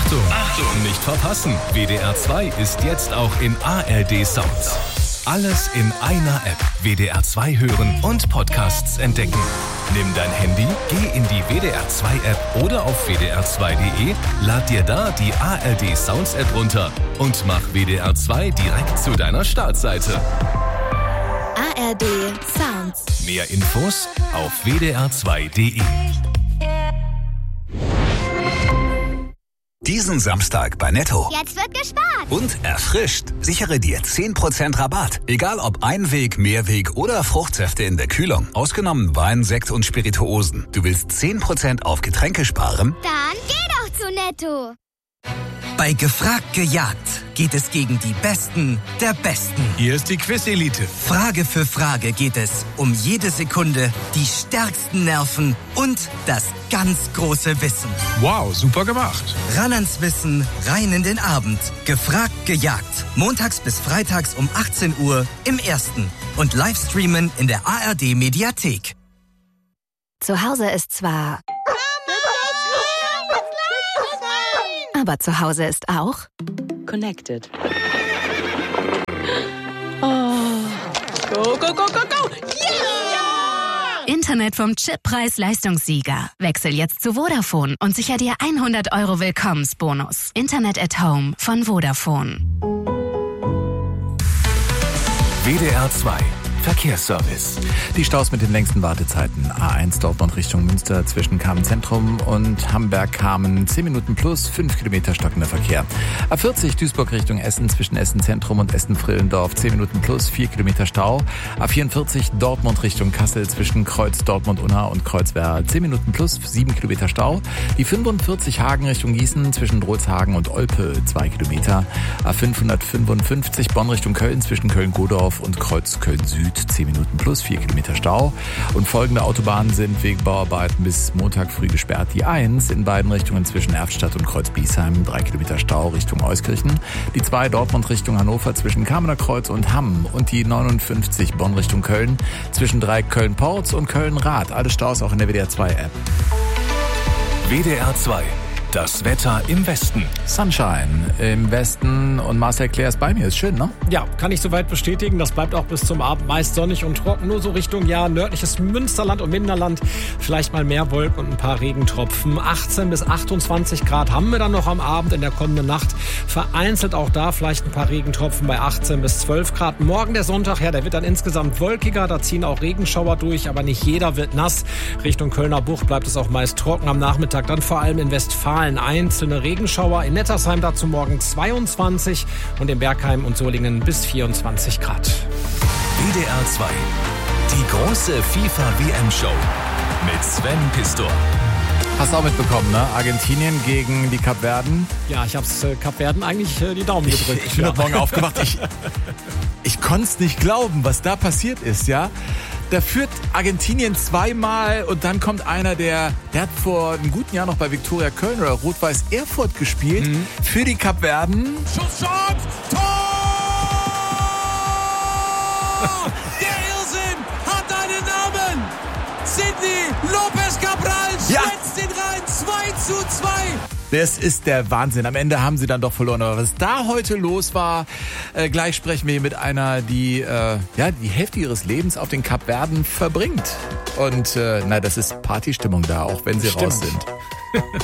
Achtung, nicht verpassen. WDR 2 ist jetzt auch in ARD Sounds. Alles in einer App. WDR 2 hören und Podcasts entdecken. Nimm dein Handy, geh in die WDR 2 App oder auf wdr2.de, lad dir da die ARD Sounds App runter und mach WDR 2 direkt zu deiner Startseite. ARD Sounds. Mehr Infos auf wdr2.de. Diesen Samstag bei Netto. Jetzt wird gespart. Und erfrischt. Sichere dir 10% Rabatt. Egal ob Einweg, Mehrweg oder Fruchtsäfte in der Kühlung. Ausgenommen Wein, Sekt und Spirituosen. Du willst 10% auf Getränke sparen? Dann geh doch zu Netto. Bei Gefragt gejagt geht es gegen die Besten der Besten. Hier ist die Quiz-Elite. Frage für Frage geht es um jede Sekunde, die stärksten Nerven und das ganz große Wissen. Wow, super gemacht. Ran ans Wissen, rein in den Abend. Gefragt gejagt. Montags bis freitags um 18 Uhr im Ersten. Und Livestreamen in der ARD-Mediathek. Zu Hause ist zwar... Aber zu Hause ist auch... Connected. Oh. Go, go, go, go, go! Yeah! Internet vom Chip-Preis-Leistungssieger. Wechsel jetzt zu Vodafone und sicher dir 100 € Willkommensbonus. Internet at Home von Vodafone. WDR 2 Verkehrsservice. Die Staus mit den längsten Wartezeiten. A1 Dortmund Richtung Münster zwischen Kamen-Zentrum und Hamberg-Kamen 10 Minuten plus 5 Kilometer stockender Verkehr. A40 Duisburg Richtung Essen zwischen Essen-Zentrum und Essen-Frillendorf 10 Minuten plus 4 Kilometer Stau. A44 Dortmund Richtung Kassel zwischen Kreuz Dortmund-Unna und Kreuzwerder 10 Minuten plus 7 Kilometer Stau. Die 45 Hagen Richtung Gießen zwischen Drolshagen und Olpe 2 Kilometer. A555 Bonn Richtung Köln zwischen Köln-Godorf und Kreuz Köln-Süd 10 Minuten plus 4 Kilometer Stau. Und folgende Autobahnen sind wegen Bauarbeiten bis Montag früh gesperrt. Die 1 in beiden Richtungen zwischen Erftstadt und Kreuz-Biesheim 3 Kilometer Stau Richtung Euskirchen. Die 2 Dortmund Richtung Hannover zwischen Kamener Kreuz und Hamm. Und die 59 Bonn Richtung Köln zwischen Dreieck Köln-Porz und Köln-Rath. Alle Staus auch in der WDR 2 App. WDR 2. Das Wetter im Westen. Sunshine im Westen und Marcel Claire ist bei mir. Ist schön, ne? Ja, kann ich soweit bestätigen. Das bleibt auch bis zum Abend meist sonnig und trocken. Nur so Richtung, nördliches Münsterland und Minderland. Vielleicht mal mehr Wolken und ein paar Regentropfen. 18 bis 28 Grad haben wir dann noch am Abend in der kommenden Nacht. Vereinzelt auch da vielleicht ein paar Regentropfen bei 18 bis 12 Grad. Morgen der Sonntag, der wird dann insgesamt wolkiger. Da ziehen auch Regenschauer durch, aber nicht jeder wird nass. Richtung Kölner Bucht bleibt es auch meist trocken. Am Nachmittag dann vor allem in Westfalen einzelne Regenschauer. In Nettersheim dazu morgen 22 und in Bergheim und Solingen bis 24 Grad. WDR 2. Die große FIFA-WM-Show mit Sven Pistor. Hast du auch mitbekommen, ne? Argentinien gegen die Kapverden. Ja, ich hab's Kapverden eigentlich die Daumen gedrückt. Ich bin heute Morgen aufgewacht. Ich konnte es nicht glauben, was da passiert ist, ja. Da führt Argentinien zweimal und dann kommt einer, der hat vor einem guten Jahr noch bei Viktoria Köln oder Rot-Weiß Erfurt gespielt für die Kapverden. Schuss, Tor! Der Irrsinn hat einen Namen! Sidney Lopez Cabral schwänzt den rein, 2:2. Das ist der Wahnsinn. Am Ende haben sie dann doch verloren. Aber was da heute los war, gleich sprechen wir mit einer, die die Hälfte ihres Lebens auf den Kapverden verbringt. Und das ist Partystimmung da, auch wenn sie raus sind.